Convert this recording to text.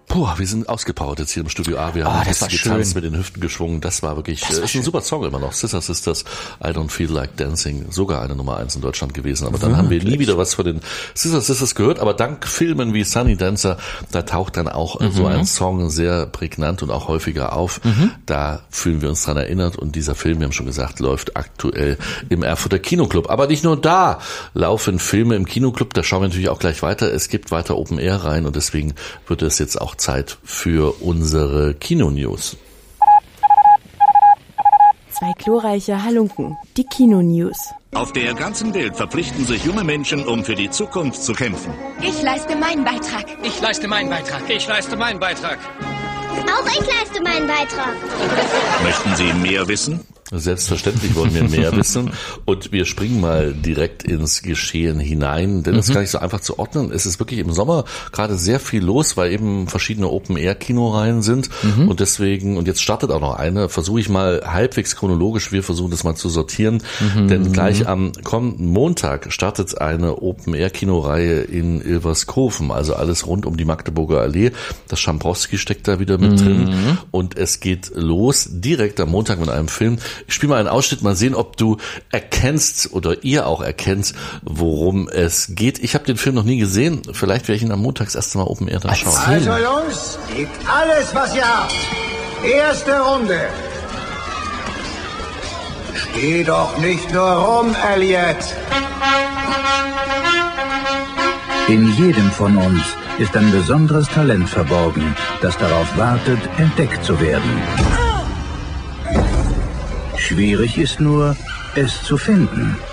Wir sind ausgepowert jetzt hier im Studio A. Wir haben getanzt, mit den Hüften geschwungen. Das war wirklich, ist ein super Song immer noch. Scissor Sisters, I Don't Feel Like Dancing. Sogar eine Nummer 1 in Deutschland gewesen. Aber dann haben wir nie wieder was von den Scissor Sisters gehört. Aber dank Filmen wie Sunny Dancer, da taucht dann auch so ein Song sehr prägnant und auch häufiger auf. Da fühlen wir uns dran erinnert. Und dieser Film, wir haben schon gesagt, läuft aktuell im Erfurter Kinoclub. Aber nicht nur da laufen Filme im Kinoclub. Da schauen wir natürlich auch gleich weiter. Es gibt weiter Open Air rein. Und deswegen wird es jetzt auch Zeit für unsere Kino-News. 2 glorreiche Halunken, die Kino-News. Auf der ganzen Welt verpflichten sich junge Menschen, um für die Zukunft zu kämpfen. Ich leiste meinen Beitrag. Ich leiste meinen Beitrag. Ich leiste meinen Beitrag. Auch ich leiste meinen Beitrag. Möchten Sie mehr wissen? Selbstverständlich wollen wir mehr wissen und wir springen mal direkt ins Geschehen hinein, denn es ist gar nicht so einfach zu ordnen. Es ist wirklich im Sommer gerade sehr viel los, weil eben verschiedene Open-Air-Kinoreihen sind und deswegen, und jetzt startet auch noch eine, versuche ich mal halbwegs chronologisch, wir versuchen das mal zu sortieren, denn gleich am kommenden Montag startet eine Open-Air-Kinoreihe in Ilverskofen, also alles rund um die Magdeburger Allee. Das Schambrowski steckt da wieder mit drin und es geht los direkt am Montag mit einem Film. Ich spiele mal einen Ausschnitt, mal sehen, ob du erkennst oder ihr auch erkennt, worum es geht. Ich habe den Film noch nie gesehen. Vielleicht werde ich ihn am Montag das erste Mal Open Air da schauen. Also Jungs, gebt alles, was ihr habt. Erste Runde. Steh doch nicht nur rum, Elliot. In jedem von uns ist ein besonderes Talent verborgen, das darauf wartet, entdeckt zu werden. Schwierig ist nur, es zu finden.